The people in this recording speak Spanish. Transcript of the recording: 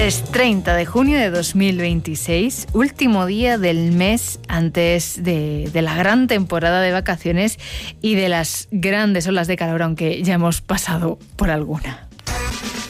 Es 30 de junio de 2026, último día del mes antes de la gran temporada de vacaciones y de las grandes olas de calor, aunque ya hemos pasado por alguna.